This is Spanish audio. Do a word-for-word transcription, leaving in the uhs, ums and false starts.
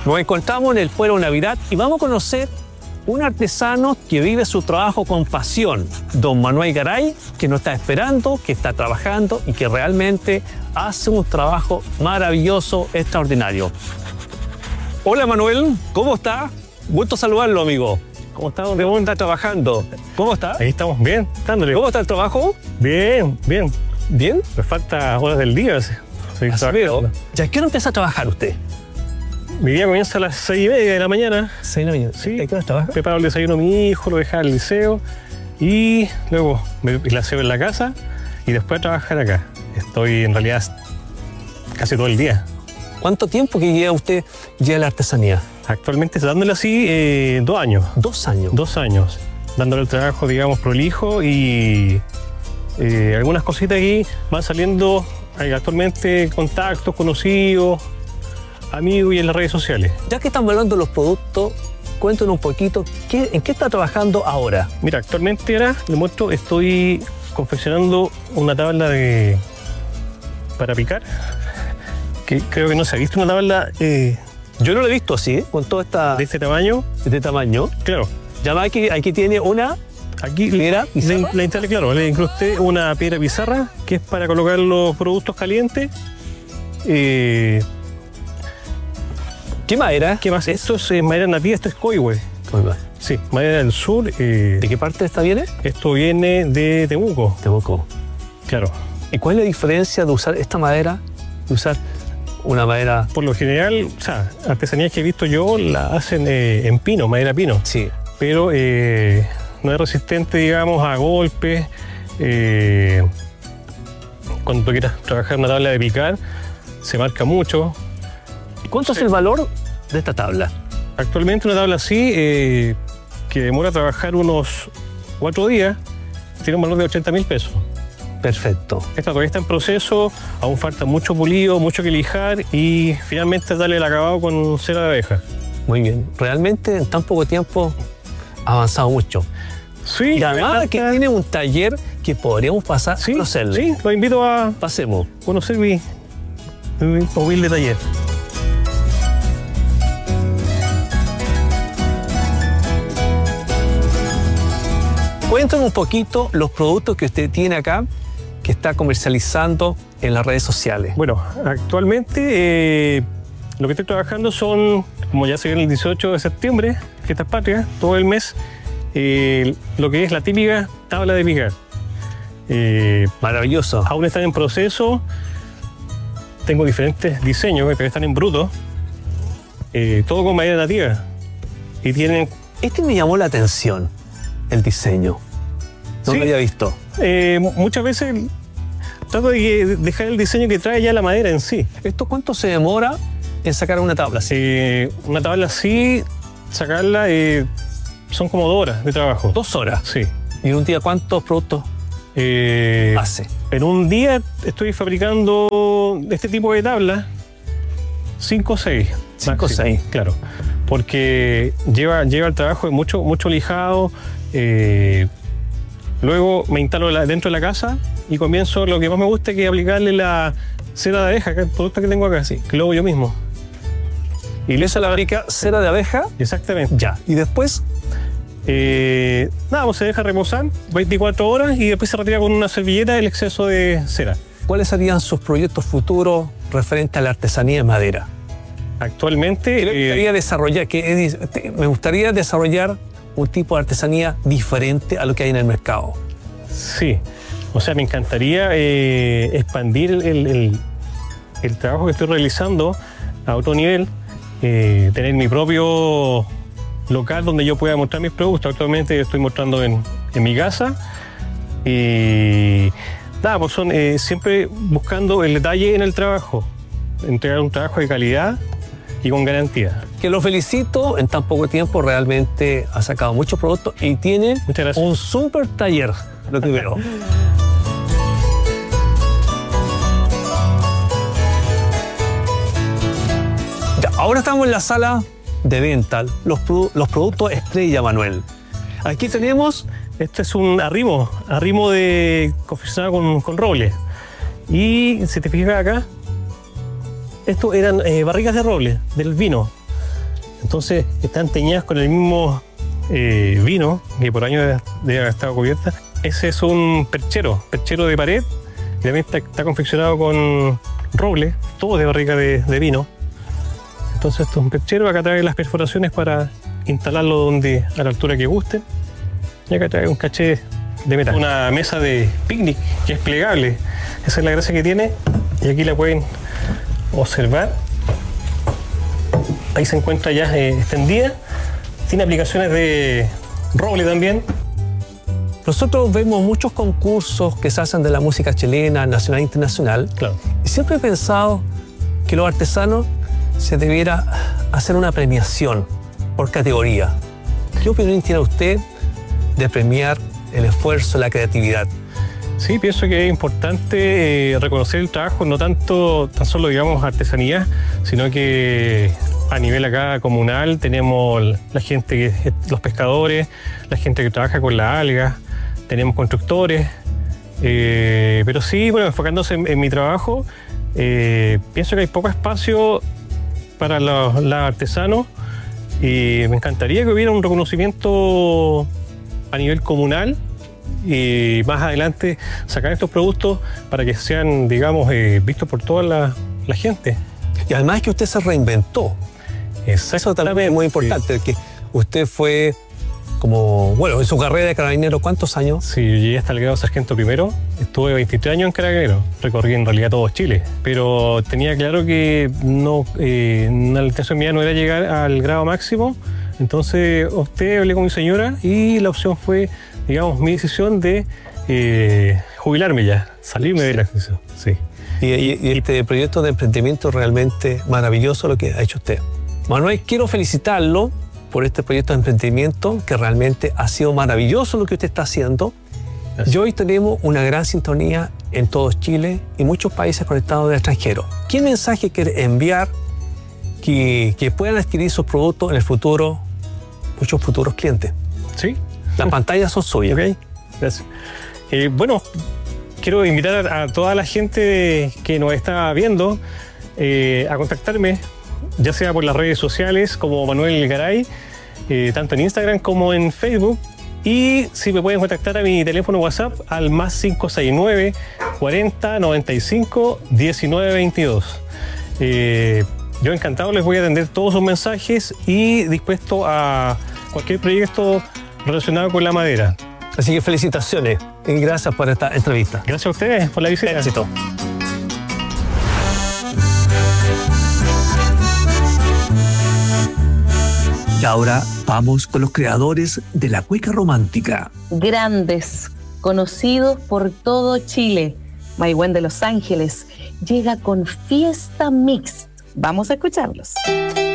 Nos encontramos en el Fuero Navidad y vamos a conocer un artesano que vive su trabajo con pasión, don Manuel Garay, que nos está esperando, que está trabajando y que realmente hace un trabajo maravilloso, extraordinario. Hola Manuel, ¿cómo está? Gusto saludarlo, amigo. ¿Cómo está? ¿Dónde está trabajando? ¿Cómo está? Ahí estamos bien, dándole. ¿Cómo está el trabajo? Bien, bien. ¿Bien? Me falta horas del día. Estoy trabajando. ¿Ya qué hora empieza a trabajar usted? Mi día comienza a las seis y media de la mañana. ¿Seis de la mañana? Sí. ¿A qué hora trabaja? Preparo el desayuno a mi hijo, lo dejo al liceo y luego me laseo en la casa y después a trabajar acá. Estoy en realidad casi todo el día. ¿Cuánto tiempo que lleva usted ya la artesanía? Actualmente dándole así eh, dos años. ¿Dos años? Dos años. Dándole el trabajo, digamos, prolijo y eh, algunas cositas aquí van saliendo. Hay actualmente contactos, conocidos, amigos y en las redes sociales. Ya que estamos hablando de los productos, cuéntanos un poquito, ¿qué, ¿en qué está trabajando ahora? Mira, actualmente ahora, le muestro, estoy confeccionando una tabla de para picar, que creo que no se ha visto una tabla... Eh, Yo no lo he visto así, ¿eh? Con toda esta... ¿De este tamaño? ¿De este tamaño? Claro. Ya aquí, aquí tiene una... Aquí ¿Piedra pizarra? Le, le instalé, claro, le incrusté una piedra pizarra, que es para colocar los productos calientes. Eh, ¿Qué madera? ¿Qué más? Esto es eh, madera nativa, esto es coihue. Sí, madera del sur. Eh, ¿De qué parte esta viene? Esto viene de Temuco. Temuco. Claro. ¿Y cuál es la diferencia de usar esta madera, de usar una madera? Por lo general, o sea, artesanías que he visto yo la hacen eh, en pino, madera pino. Sí. Pero eh, no es resistente, digamos, a golpes. Eh, cuando tú quieras trabajar una tabla de picar, se marca mucho. ¿Y cuánto sí. es el valor de esta tabla? Actualmente una tabla así, eh, que demora trabajar unos cuatro días, tiene un valor de ochenta mil pesos. Perfecto. Esta todavía está en proceso, aún falta mucho pulido, mucho que lijar y finalmente darle el acabado con cera de abeja. Muy bien. Realmente en tan poco tiempo ha avanzado mucho. Sí. Y además que tiene un taller que podríamos pasar sí, a conocerle. Sí, lo invito a... Pasemos. Conocer mi, mi humilde taller. Cuéntanos un poquito los productos que usted tiene acá, que está comercializando en las redes sociales. Bueno, actualmente eh, lo que estoy trabajando son, como ya se viene el dieciocho de septiembre, fiestas patrias, todo el mes, eh, lo que es la típica tabla de picar. Eh, Maravilloso. Aún están en proceso, tengo diferentes diseños que están en bruto, eh, todo con madera nativa. Y tienen... Este me llamó la atención, el diseño. No sí, lo había visto. Eh, muchas veces trato de dejar el diseño que trae ya la madera en sí. ¿Esto cuánto se demora en sacar una tabla así? Eh, una tabla así, sacarla, eh, son como dos horas de trabajo. ¿Dos horas? Sí. ¿Y en un día cuántos productos eh, hace? En un día estoy fabricando este tipo de tablas, cinco o seis. cinco o seis. Claro. Porque lleva, lleva el trabajo de mucho, mucho lijado. Eh, luego me instalo la, dentro de la casa y comienzo lo que más me gusta, que es aplicarle la cera de abeja, que es el producto que tengo acá, sí, que lo hago yo mismo. ¿Y eso la fabrica cera de abeja? Exactamente. Ya. ¿Y después? Eh, nada, pues se deja reposar veinticuatro horas y después se retira con una servilleta el exceso de cera. ¿Cuáles serían sus proyectos futuros referentes a la artesanía en madera? Actualmente... Me gustaría, eh, desarrollar, que, me gustaría desarrollar un tipo de artesanía diferente a lo que hay en el mercado. Sí, o sea, me encantaría eh, expandir el, el, el trabajo que estoy realizando a otro nivel, eh, tener mi propio local donde yo pueda mostrar mis productos. Actualmente estoy mostrando en, en mi casa y nada, pues son eh, siempre buscando el detalle en el trabajo, entregar un trabajo de calidad y con garantía. Que lo felicito, en tan poco tiempo realmente ha sacado muchos productos y tiene un súper taller, lo que veo. Ya, ahora estamos en la sala de venta, los, los productos estrella, Manuel. Aquí tenemos, este es un arrimo, arrimo de confeccionado con, con roble. Y si te fijas acá, estos eran eh, barricas de roble, del vino. Entonces están teñidas con el mismo eh, vino que por años debe haber estado cubierta. Ese es un perchero, perchero de pared, y también está, está confeccionado con roble, todo de barrica de, de vino. Entonces esto es un perchero, acá trae las perforaciones para instalarlo donde, a la altura que guste. Y acá trae un caché de metal. Una mesa de picnic que es plegable, esa es la gracia que tiene, y aquí la pueden observar. Ahí se encuentra ya eh, extendida, tiene aplicaciones de roble también. Nosotros vemos muchos concursos que se hacen de la música chilena, nacional e internacional. Claro. Y siempre he pensado que los artesanos se debiera hacer una premiación por categoría. ¿Qué opinión tiene usted de premiar el esfuerzo, la creatividad? Sí, pienso que es importante eh, reconocer el trabajo, no tanto, tan solo digamos artesanía, sino que a nivel acá comunal tenemos la gente, que, los pescadores, la gente que trabaja con las algas, tenemos constructores, eh, pero sí, bueno, enfocándose en, en mi trabajo, eh, pienso que hay poco espacio para los, los artesanos y me encantaría que hubiera un reconocimiento a nivel comunal y más adelante sacar estos productos para que sean, digamos, eh, vistos por toda la, la gente. Y además que usted se reinventó. Eso también es muy importante, sí. Que usted fue como, bueno, en su carrera de carabinero, ¿cuántos años? Sí, yo llegué hasta el grado de sargento primero, estuve veintitrés años en carabinero, recorrí en realidad todo Chile, pero tenía claro que no, eh, la intención mía no era llegar al grado máximo, entonces opté, hablé con mi señora y la opción fue, digamos, mi decisión de eh, jubilarme ya, salirme sí. de la decisión. Sí. Y, y, y este proyecto de emprendimiento es realmente maravilloso lo que ha hecho usted. Manuel, quiero felicitarlo por este proyecto de emprendimiento que realmente ha sido maravilloso lo que usted está haciendo. Gracias. Y hoy tenemos una gran sintonía en todo Chile y muchos países conectados del extranjero. ¿Qué mensaje quiere enviar que, que puedan adquirir sus productos en el futuro, muchos futuros clientes? Sí. Las pantallas son suyas. Ok, gracias. Eh, bueno, quiero invitar a, a toda la gente que nos está viendo eh, a contactarme, ya sea por las redes sociales como Manuel Garay, eh, tanto en Instagram como en Facebook. Y si me pueden contactar a mi teléfono WhatsApp al más cinco seis nueve, cuarenta, noventa y cinco, diecinueve veintidós. Eh, yo encantado les voy a atender todos sus mensajes y dispuesto a cualquier proyecto relacionado con la madera. Así que felicitaciones y gracias por esta entrevista. Gracias a ustedes por la visita. Éxito. Y ahora vamos con los creadores de la cueca romántica. Grandes, conocidos por todo Chile. Maigüen de Los Ángeles llega con Fiesta Mix. Vamos a escucharlos.